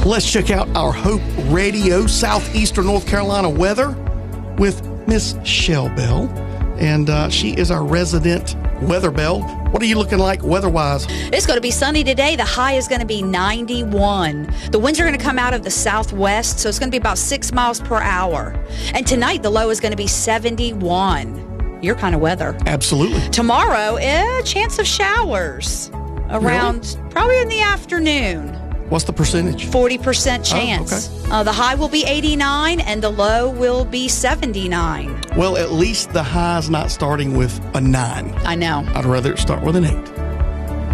Let's check out our Hope Radio Southeastern North Carolina weather with Miss Shell Bell. And she is our resident weather bell. What are you looking like weather-wise? It's going to be sunny today. The high is going to be 91. The winds are going to come out of the southwest, so it's going to be about 6 miles per hour. And tonight, the low is going to be 71. Your kind of weather. Absolutely. Tomorrow, a chance of showers around probably in the afternoon. What's the percentage? 40% chance. Oh, okay. The high will be 89 and the low will be 79. Well, at least the high's not starting with a 9. I know. I'd rather it start with an 8.